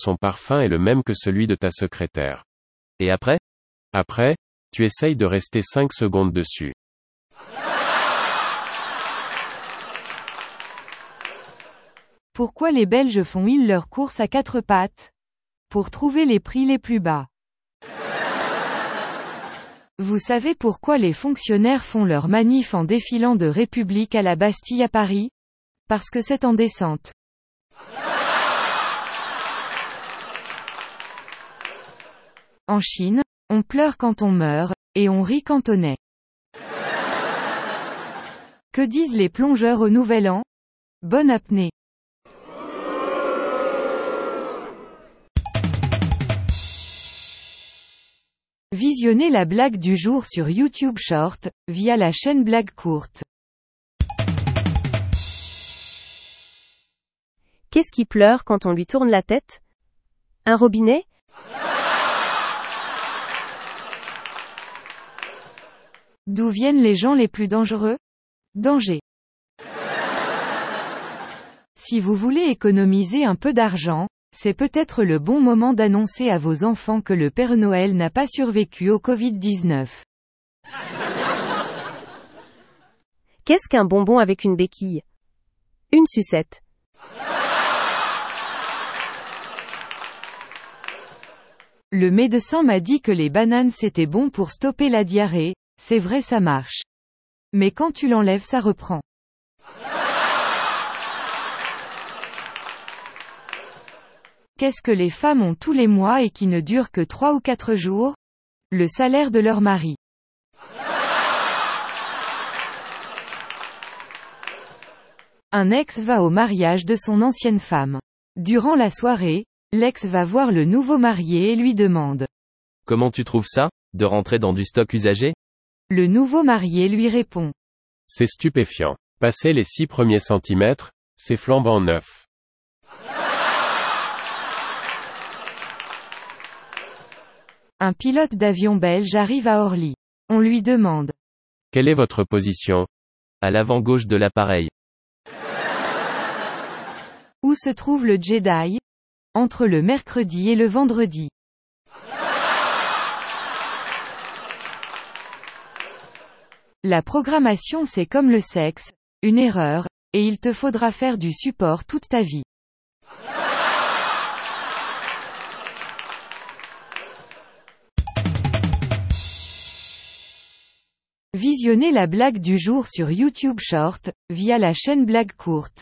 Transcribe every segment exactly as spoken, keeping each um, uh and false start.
son parfum est le même que celui de ta secrétaire. Et après? Après, tu essayes de rester cinq secondes dessus. Pourquoi les Belges font-ils leurs courses à quatre pattes? Pour trouver les prix les plus bas. Vous savez pourquoi les fonctionnaires font leur manif en défilant de République à la Bastille à Paris? Parce que c'est en descente. En Chine, on pleure quand on meurt, et on rit quand on naît. Que disent les plongeurs au Nouvel An? Bonne apnée. Visionnez la blague du jour sur YouTube Short, via la chaîne Blague Courte. Qu'est-ce qui pleure quand on lui tourne la tête? Un robinet? D'où viennent les gens les plus dangereux? Danger. Si vous voulez économiser un peu d'argent, c'est peut-être le bon moment d'annoncer à vos enfants que le Père Noël n'a pas survécu au covid dix-neuf. Qu'est-ce qu'un bonbon avec une béquille? Une sucette. Le médecin m'a dit que les bananes c'était bon pour stopper la diarrhée, c'est vrai ça marche. Mais quand tu l'enlèves ça reprend. Qu'est-ce que les femmes ont tous les mois et qui ne durent que trois ou quatre jours? Le salaire de leur mari. Un ex va au mariage de son ancienne femme. Durant la soirée, l'ex va voir le nouveau marié et lui demande. Comment tu trouves ça, de rentrer dans du stock usagé? Le nouveau marié lui répond. C'est stupéfiant. Passer les six premiers centimètres, c'est flambant neuf. Un pilote d'avion belge arrive à Orly. On lui demande. Quelle est votre position? À l'avant gauche de l'appareil. Où se trouve le Jedi? Entre le mercredi et le vendredi. La programmation c'est comme le sexe, une erreur, et il te faudra faire du support toute ta vie. Visionnez la blague du jour sur YouTube Short, via la chaîne Blague Courte.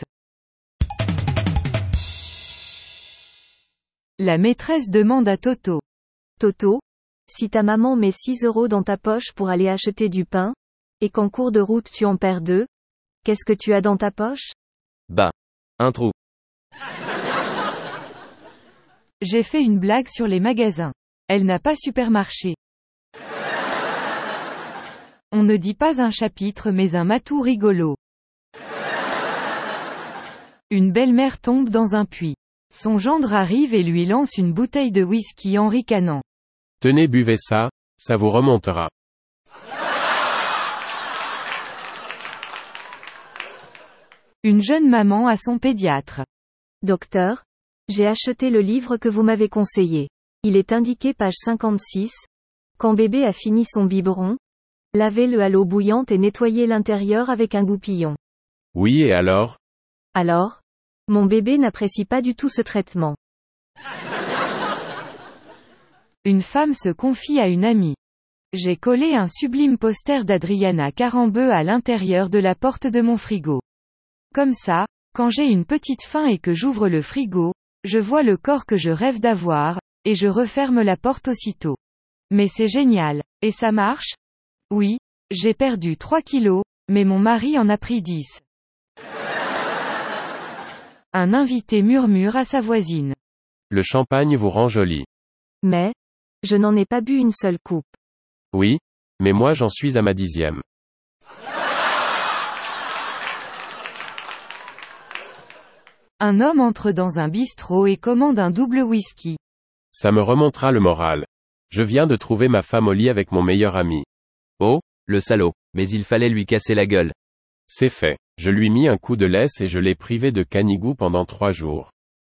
La maîtresse demande à Toto. Toto, si ta maman met six euros dans ta poche pour aller acheter du pain, et qu'en cours de route tu en perds deux, qu'est-ce que tu as dans ta poche? Bah. Un trou. J'ai fait une blague sur les magasins. Elle n'a pas supermarché. On ne dit pas un chapitre mais un matou rigolo. Une belle-mère tombe dans un puits. Son gendre arrive et lui lance une bouteille de whisky en ricanant. Tenez, buvez ça, ça vous remontera. Une jeune maman à son pédiatre. Docteur, j'ai acheté le livre que vous m'avez conseillé. Il est indiqué page cinquante-six. Quand bébé a fini son biberon, lavez-le à l'eau bouillante et nettoyez l'intérieur avec un goupillon. Oui, et alors? Alors? Mon bébé n'apprécie pas du tout ce traitement. Une femme se confie à une amie. J'ai collé un sublime poster d'Adriana Carambeu à l'intérieur de la porte de mon frigo. Comme ça, quand j'ai une petite faim et que j'ouvre le frigo, je vois le corps que je rêve d'avoir, et je referme la porte aussitôt. Mais c'est génial. Et ça marche? Oui, j'ai perdu trois kilos, mais mon mari en a pris dix. Un invité murmure à sa voisine. Le champagne vous rend jolie. Mais, je n'en ai pas bu une seule coupe. Oui, mais moi j'en suis à ma dixième. Un homme entre dans un bistrot et commande un double whisky. Ça me remontera le moral. Je viens de trouver ma femme au lit avec mon meilleur ami. Oh, le salaud, mais il fallait lui casser la gueule. C'est fait. Je lui mis un coup de laisse et je l'ai privé de canigou pendant trois jours.